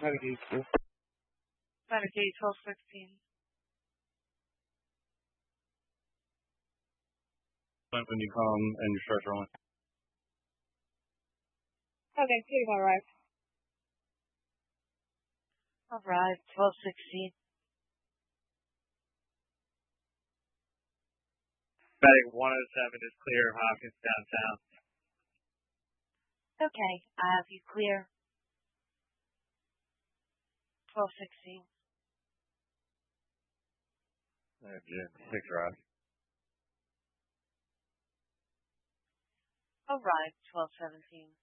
Medicaid. Medicaid 1216. When you come and you start rolling. Okay, please arrive. Arrive 1216. Medic 107 is clear of Hopkins downtown. Okay, I have you clear. 1216. Jim 6 Rock. Arrive 1217.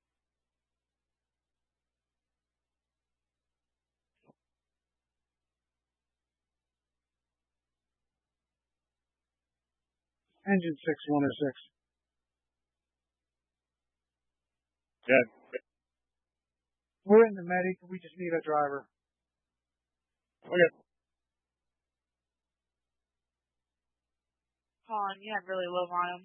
Engine 6106. Good. We're in the medic. We just need a driver. Okay. Colin, you have really low volume.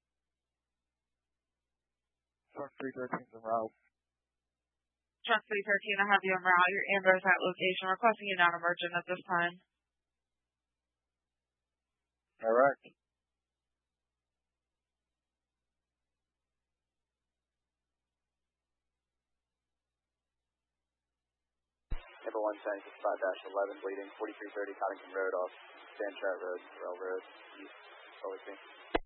Truck 313's en route. Truck 313, I have you en route. Your Amber's at location. Requesting you non-emergent at this time. Direct. Number 1 tank is 5-11, bleeding 4330 Cottington Road off Sandshire Road, Railroad, East, Fullerton.